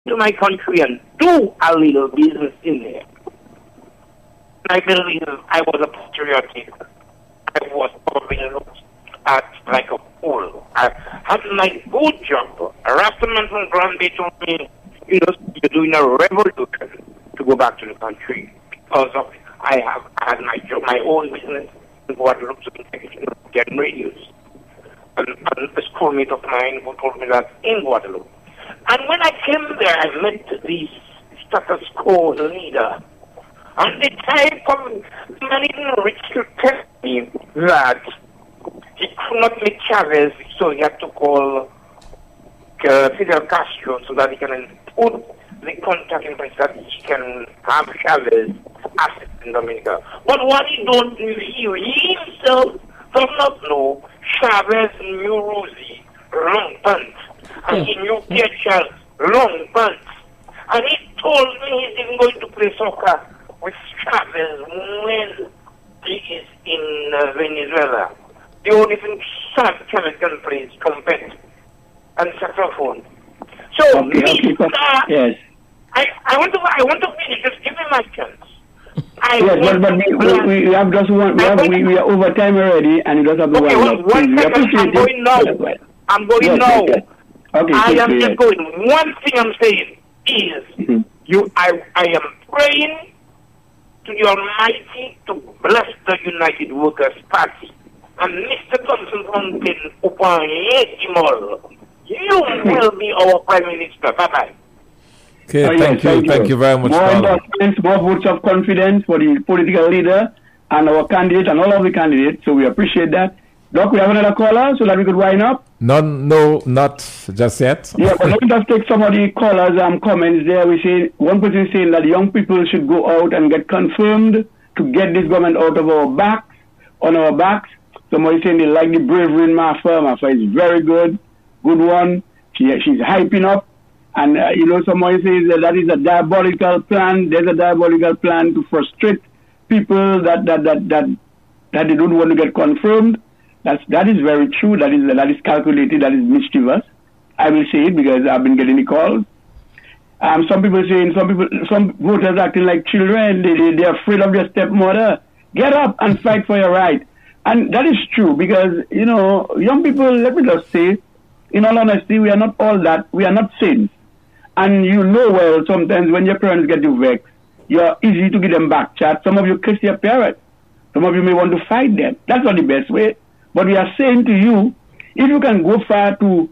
to my country and do a little business in there. I believe I was a patriotic. I was probably looked at like a fool. I had my good job. A Rastaman from Granby told me, you're doing a revolution to go back to the country because of I had my job, my own business in Guadeloupe, getting radios. And a schoolmate of mine who told me that in Guadeloupe. And when I came there, I met the status quo leader. And the type of man even reached to tell me that he could not meet Chavez, so he had to call Fidel Castro so that he can put the contact in place that he can have Chavez assist in Dominica. But what he don't do, he himself does not know Chavez knew Rosie long pants, and he knew Pierre long pants. And he told me he's even going to play soccer with Chavez when he is in Venezuela. The only thing Chavez can play is trumpet and saxophone. So, yes. I want to finish. Just give me my chance. But we have just one. We are over time already, and it does have to one second. I'm going now. I'm going now. Okay, I am just going. One thing I'm saying is, I am praying to the Almighty to bless the United Workers Party and Mr. Thompson Fountain upon Yekimol. You will be our Prime Minister. Bye bye. Okay, thank you very much. More votes of confidence for the political leader and our candidate and all of the candidates. So we appreciate that. Doc, we have another caller so that we could wind up. No, not just yet. Yeah, but let me just take some of the callers' comments there. We say one person is saying that young people should go out and get confirmed to get this government out of our backs, on our backs. Somebody saying they like the bravery in Mafa. Mafa is very good one. She's hyping up. And, somebody says that is a diabolical plan. There's a diabolical plan to frustrate people that they don't want to get confirmed. That is very true. That is calculated. That is mischievous. I will say it because I've been getting the calls. Some people saying, some voters acting like children. They're afraid of their stepmother. Get up and fight for your right. And that is true because, young people, let me just say, in all honesty, we are not all that. We are not saints. And well, sometimes when your parents get you vexed, you're easy to give them back chat. Some of you kiss your parents. Some of you may want to fight them. That's not the best way. But we are saying to you, if you can go far to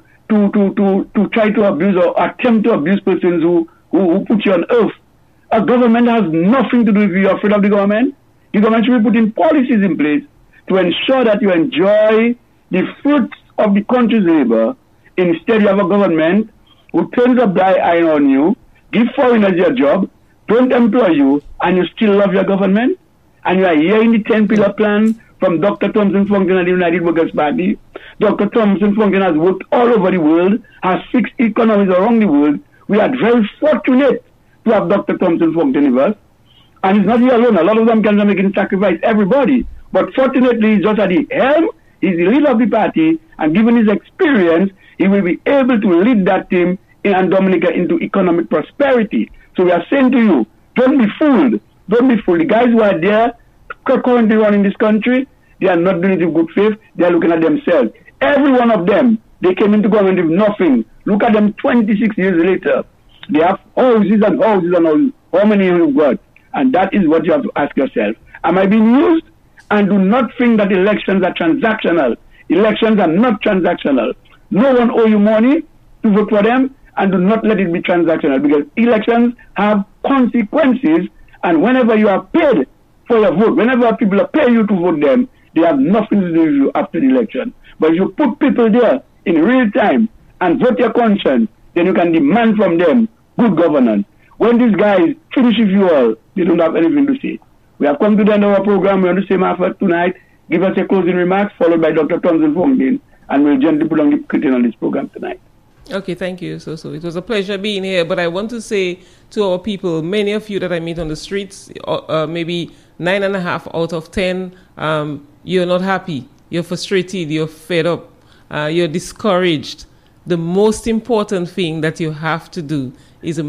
try to abuse or attempt to abuse persons who put you on earth, a government has nothing to do with you. You're afraid of the government. The government should be putting policies in place to ensure that you enjoy the fruits of the country's labor. Instead, you have a government who turns a blind eye on you, give foreigners your job, don't employ you, and you still love your government. And you are hearing the 10-pillar plan from Dr. Thompson Fonkin and the United Workers Party. Dr. Thompson Fonkin has worked all over the world, has fixed economies around the world. We are very fortunate to have Dr. Thompson Fonkin with us. And he's not here alone. A lot of them can make him sacrifice everybody. But fortunately, he's just at the helm. He's the leader of the party. And given his experience, he will be able to lead that team in Dominica into economic prosperity. So we are saying to you, don't be fooled. Don't be fooled. The guys who are there currently running this country, they are not doing it with good faith. They are looking at themselves. Every one of them, they came into government with nothing. Look at them 26 years later. They have houses and houses and houses. How many you've got? And that is what you have to ask yourself. Am I being used? And do not think that elections are transactional. Elections are not transactional. No one owes you money to vote for them, and do not let it be transactional, because elections have consequences, and whenever you are paid for your vote, whenever people are paying you to vote them, they have nothing to do with you after the election. But if you put people there in real time and vote your conscience, then you can demand from them good governance. When these guys finish with you all, they don't have anything to say. We have come to the end of our program. We want to say Mafa tonight. Give us a closing remarks, followed by Dr. Thompson Fonkin, and we'll gently put on the curtain on this program tonight. Okay, thank you. So it was a pleasure being here. But I want to say to our people, many of you that I meet on the streets, maybe 9.5 out of 10, you're not happy. You're frustrated. You're fed up. You're discouraged. The most important thing that you have to do is a